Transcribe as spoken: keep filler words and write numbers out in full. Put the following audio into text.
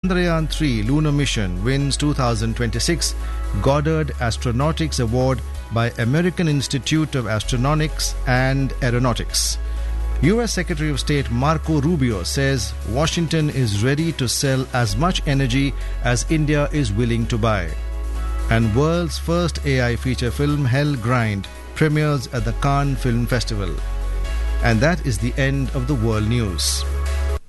Chandrayaan three lunar mission wins two thousand twenty-six Goddard Astronautics Award by American Institute of Astronautics and Aeronautics. U S Secretary of State Marco Rubio says Washington is ready to sell as much energy as India is willing to buy. And world's first A I feature film Hell Grind premieres at the Cannes Film Festival. And that is the end of the world news.